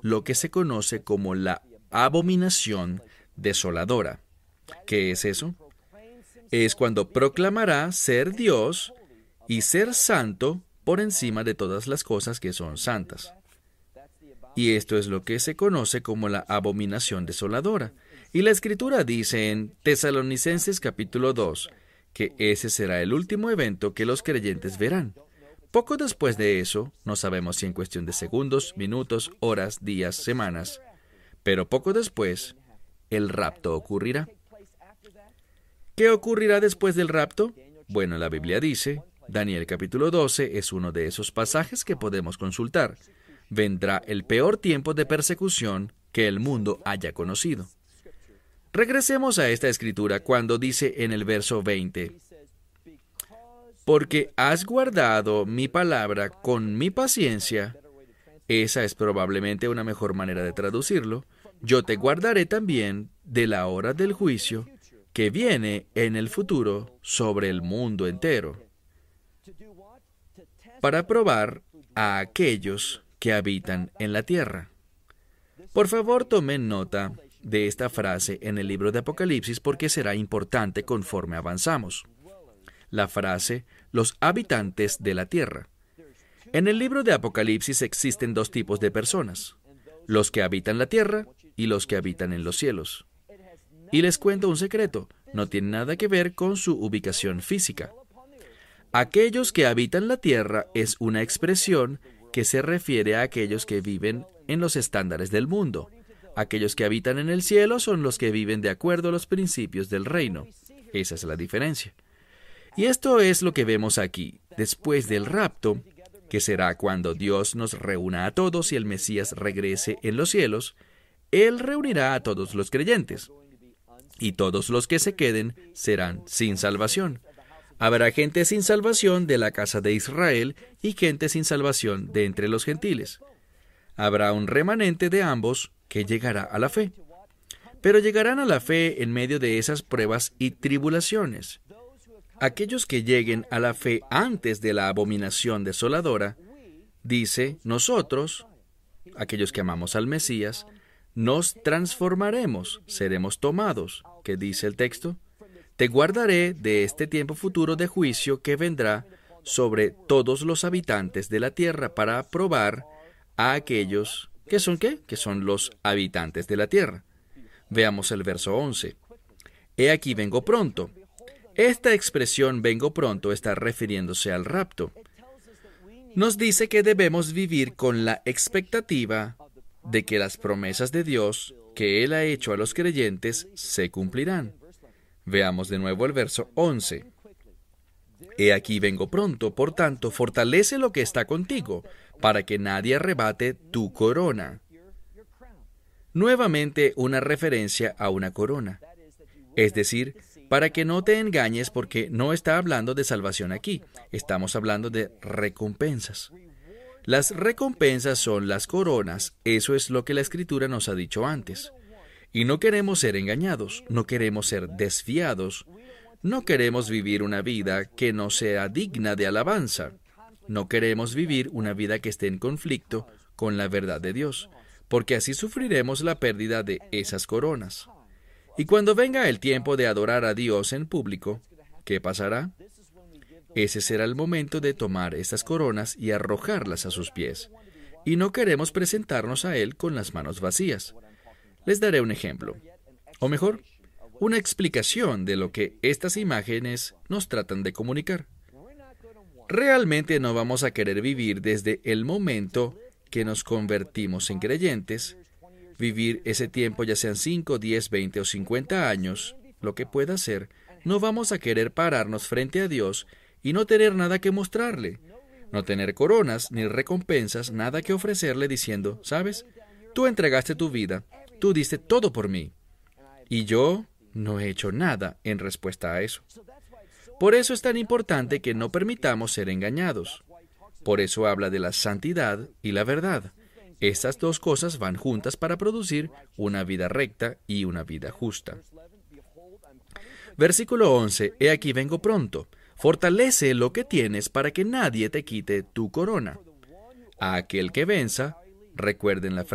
lo que se conoce como la abominación desoladora. ¿Qué es eso? Es cuando proclamará ser Dios y ser santo por encima de todas las cosas que son santas. Y esto es lo que se conoce como la abominación desoladora. Y la Escritura dice en Tesalonicenses capítulo 2 que ese será el último evento que los creyentes verán. Poco después de eso, no sabemos si en cuestión de segundos, minutos, horas, días, semanas, pero poco después, el rapto ocurrirá. ¿Qué ocurrirá después del rapto? Bueno, la Biblia dice, Daniel capítulo 12 es uno de esos pasajes que podemos consultar. Vendrá el peor tiempo de persecución que el mundo haya conocido. Regresemos a esta escritura cuando dice en el verso 20, porque has guardado mi palabra con mi paciencia. Esa es probablemente una mejor manera de traducirlo. Yo te guardaré también de la hora del juicio que viene en el futuro sobre el mundo entero, para probar a aquellos que habitan en la tierra. Por favor, tomen nota de esta frase en el libro de Apocalipsis porque será importante conforme avanzamos. La frase, los habitantes de la tierra. En el libro de Apocalipsis existen dos tipos de personas, los que habitan la tierra y los que habitan en los cielos. Y les cuento un secreto, no tiene nada que ver con su ubicación física. Aquellos que habitan la tierra es una expresión que se refiere a aquellos que viven en los estándares del mundo. Aquellos que habitan en el cielo son los que viven de acuerdo a los principios del reino. Esa es la diferencia. Y esto es lo que vemos aquí. Después del rapto, que será cuando Dios nos reúna a todos y el Mesías regrese en los cielos, Él reunirá a todos los creyentes. Y todos los que se queden serán sin salvación. Habrá gente sin salvación de la casa de Israel y gente sin salvación de entre los gentiles. Habrá un remanente de ambos que llegará a la fe. Pero llegarán a la fe en medio de esas pruebas y tribulaciones. Aquellos que lleguen a la fe antes de la abominación desoladora, dice, nosotros, aquellos que amamos al Mesías, nos transformaremos, seremos tomados. ¿Qué dice el texto? Te guardaré de este tiempo futuro de juicio que vendrá sobre todos los habitantes de la tierra para probar a aquellos que son ¿qué? Que son los habitantes de la tierra. Veamos el verso 11. He aquí vengo pronto. Esta expresión vengo pronto está refiriéndose al rapto. Nos dice que debemos vivir con la expectativa de que las promesas de Dios que Él ha hecho a los creyentes se cumplirán. Veamos de nuevo el verso 11. He aquí vengo pronto, por tanto, fortalece lo que está contigo, para que nadie arrebate tu corona. Nuevamente una referencia a una corona. Es decir, para que no te engañes porque no está hablando de salvación aquí, estamos hablando de recompensas. Las recompensas son las coronas, eso es lo que la Escritura nos ha dicho antes. Y no queremos ser engañados, no queremos ser desviados, no queremos vivir una vida que no sea digna de alabanza, no queremos vivir una vida que esté en conflicto con la verdad de Dios, porque así sufriremos la pérdida de esas coronas. Y cuando venga el tiempo de adorar a Dios en público, ¿qué pasará? Ese será el momento de tomar estas coronas y arrojarlas a sus pies. Y no queremos presentarnos a Él con las manos vacías. Les daré un ejemplo, o mejor, una explicación de lo que estas imágenes nos tratan de comunicar. Realmente no vamos a querer vivir desde el momento que nos convertimos en creyentes, vivir ese tiempo ya sean 5, 10, 20 o 50 años, lo que pueda ser, no vamos a querer pararnos frente a Dios y no tener nada que mostrarle, no tener coronas ni recompensas, nada que ofrecerle diciendo, ¿sabes? Tú entregaste tu vida, tú diste todo por mí, y yo no he hecho nada en respuesta a eso. Por eso es tan importante que no permitamos ser engañados. Por eso habla de la santidad y la verdad. Estas dos cosas van juntas para producir una vida recta y una vida justa. Versículo 11. He aquí vengo pronto. Fortalece lo que tienes para que nadie te quite tu corona. A aquel que venza, recuerden la frase